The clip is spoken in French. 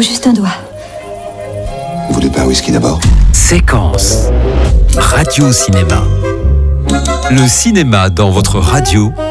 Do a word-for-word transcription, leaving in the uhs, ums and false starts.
Ou juste un doigt. Vous voulez pas un whisky d'abord? Séquence Radio Cinéma. Le cinéma dans votre radio